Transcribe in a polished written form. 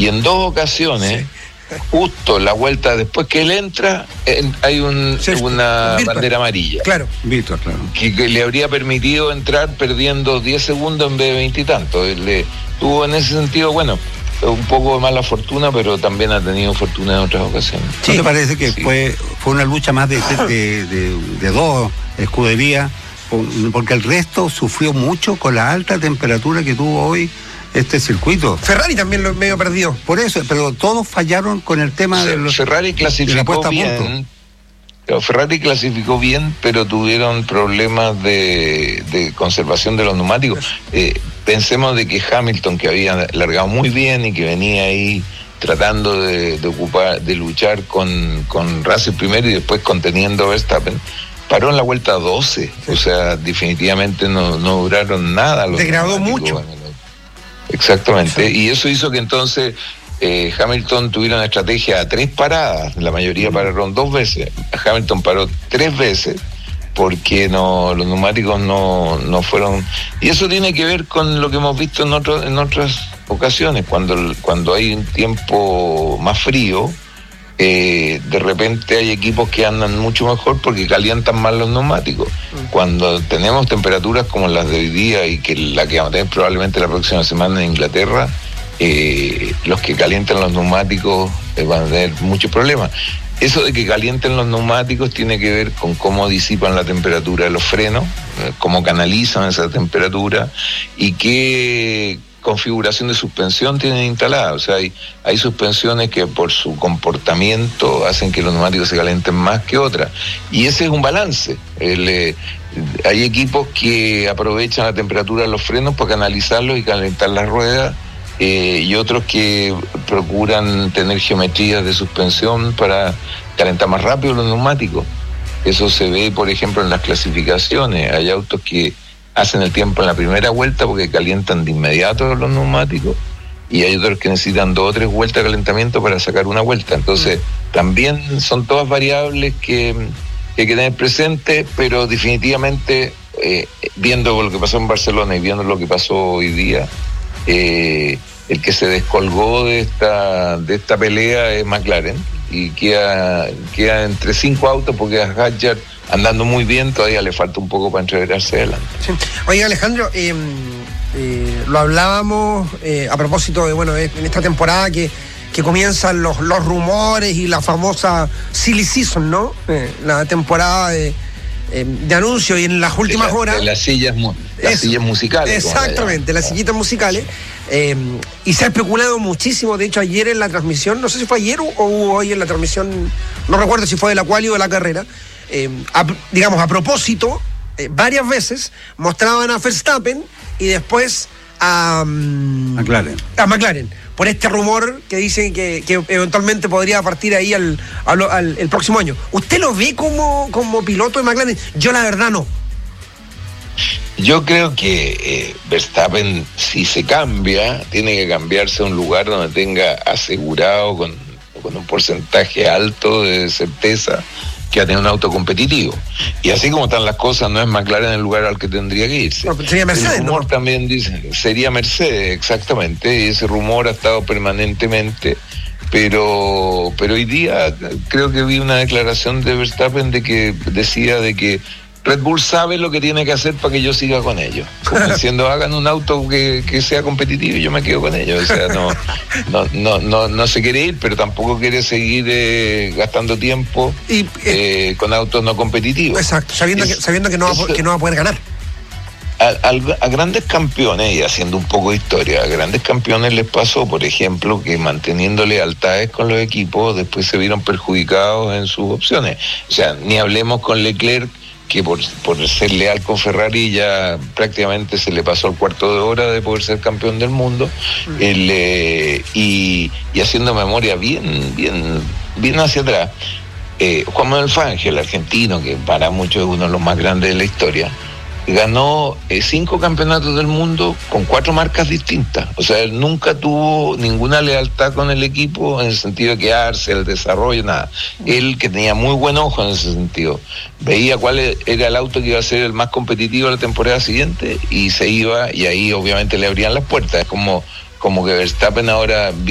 Y en 2 ocasiones, justo la vuelta después que él entra, hay una bandera amarilla. Claro. Víctor, claro. Que le habría permitido entrar perdiendo 10 segundos en vez de 20 y tanto. Tuvo en ese sentido, bueno, un poco de mala fortuna, pero también ha tenido fortuna en otras ocasiones. ¿No te parece que fue una lucha más de 2 escuderías? Porque el resto sufrió mucho con la alta temperatura que tuvo hoy este circuito. Ferrari también lo medio perdió. Por eso, pero todos fallaron con el tema de los... Ferrari clasificó bien. Ferrari clasificó bien, pero tuvieron problemas de conservación de los neumáticos. Pensemos de que Hamilton, que había largado muy bien y que venía ahí tratando de luchar con Russell primero y después conteniendo a Verstappen, paró en la vuelta 12. O sea, definitivamente no duraron nada. Degradó mucho. Exactamente, y eso hizo que entonces Hamilton tuviera una estrategia a 3 paradas. La mayoría pararon 2 veces. Hamilton paró 3 veces porque los neumáticos no fueron. Y eso tiene que ver con lo que hemos visto en otras ocasiones, cuando hay un tiempo más frío. De repente hay equipos que andan mucho mejor porque calientan más los neumáticos. Cuando tenemos temperaturas como las de hoy día y que la que vamos a tener probablemente la próxima semana en Inglaterra, los que calientan los neumáticos van a tener muchos problemas. Eso de que calienten los neumáticos tiene que ver con cómo disipan la temperatura de los frenos, cómo canalizan esa temperatura y qué configuración de suspensión tienen instalada. O sea, hay suspensiones que por su comportamiento hacen que los neumáticos se calienten más que otras. Y ese es un balance. Hay equipos que aprovechan la temperatura de los frenos para canalizarlos y calentar las ruedas, y otros que procuran tener geometrías de suspensión para calentar más rápido los neumáticos. Eso se ve, por ejemplo, en las clasificaciones. Hay autos que hacen el tiempo en la primera vuelta porque calientan de inmediato los neumáticos, y hay otros que necesitan 2 o 3 vueltas de calentamiento para sacar una vuelta. Entonces, también son todas variables que hay que tener presente, pero definitivamente, viendo lo que pasó en Barcelona y viendo lo que pasó hoy día, el que se descolgó de esta pelea es McLaren, y queda entre 5 autos porque a Hadjar, andando muy bien, todavía le falta un poco para entreverarse adelante. Sí. Oye, Alejandro, lo hablábamos a propósito de, en esta temporada que comienzan los rumores y la famosa silly season, ¿no? La temporada de anuncios, y en las últimas horas... De las sillas musicales. Exactamente, las sillitas musicales. Y se ha especulado muchísimo. De hecho, ayer en la transmisión, no sé si fue ayer o hoy en la transmisión, no recuerdo si fue de la quali o de la carrera, a propósito, varias veces mostraban a Verstappen y después a McLaren, por este rumor que dicen que eventualmente podría partir ahí el próximo año. ¿Usted lo ve como piloto de McLaren? Yo la verdad no. Yo creo que Verstappen, si se cambia, tiene que cambiarse a un lugar donde tenga asegurado con un porcentaje alto de certeza que va a tener un auto competitivo. Y así como están las cosas, no es McLaren el lugar al que tendría que irse. No, sería Mercedes, el rumor también dice, sería Mercedes, exactamente, y ese rumor ha estado permanentemente, pero hoy día creo que vi una declaración de Verstappen de que decía de que Red Bull sabe lo que tiene que hacer para que yo siga con ellos. Como diciendo, hagan un auto que sea competitivo y yo me quedo con ellos. O sea, no se quiere ir, pero tampoco quiere seguir gastando tiempo con autos no competitivos. Exacto, sabiendo que no va a poder ganar. A grandes campeones, y haciendo un poco de historia, a grandes campeones les pasó, por ejemplo, que manteniendo lealtades con los equipos, después se vieron perjudicados en sus opciones. O sea, ni hablemos con Leclerc, que por ser leal con Ferrari ya prácticamente se le pasó el cuarto de hora de poder ser campeón del mundo. Y haciendo memoria bien hacia atrás, Juan Manuel Fangio, el argentino, que para muchos es uno de los más grandes de la historia, ganó 5 campeonatos del mundo con 4 marcas distintas. O sea, él nunca tuvo ninguna lealtad con el equipo en el sentido de quedarse, el desarrollo, nada. Él, que tenía muy buen ojo en ese sentido, veía cuál era el auto que iba a ser el más competitivo la temporada siguiente y se iba, y ahí obviamente le abrían las puertas. Es como que Verstappen ahora